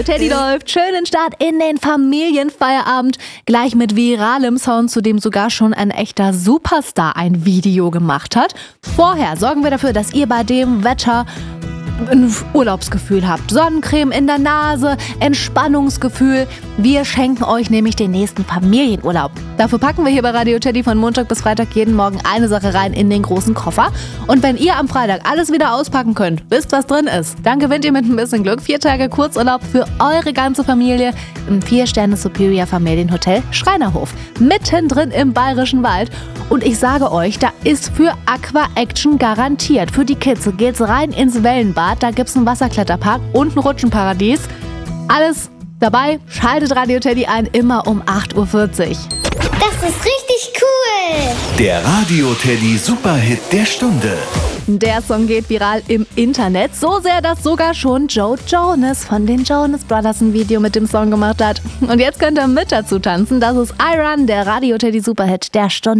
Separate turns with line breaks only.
Teddy läuft, schönen Start in den Familienfeierabend. Gleich mit viralem Sound, zu dem sogar schon ein echter Superstar ein Video gemacht hat. Vorher sorgen wir dafür, dass ihr bei dem Wetter ein Urlaubsgefühl habt. Sonnencreme in der Nase, Entspannungsgefühl. Wir schenken euch nämlich den nächsten Familienurlaub. Dafür packen wir hier bei Radio Teddy von Montag bis Freitag jeden Morgen eine Sache rein in den großen Koffer. Und wenn ihr am Freitag alles wieder auspacken könnt, wisst, was drin ist, dann gewinnt ihr mit ein bisschen Glück 4 Tage Kurzurlaub für eure ganze Familie im 4-Sterne Superior Familienhotel Schreinerhof. Mittendrin im Bayerischen Wald. Und ich sage euch, da ist für Aqua Action garantiert. Für die Kids geht's rein ins Wellenbad. Da gibt's einen Wasserkletterpark und ein Rutschenparadies. Alles dabei. Schaltet Radio Teddy ein, immer um 8:40 Uhr.
Das ist richtig cool.
Der Radio Teddy Superhit der Stunde.
Der Song geht viral im Internet. So sehr, dass sogar schon Joe Jonas von den Jonas Brothers ein Video mit dem Song gemacht hat. Und jetzt könnt ihr mit dazu tanzen. Das ist I Run, der Radio Teddy Superhit der Stunde.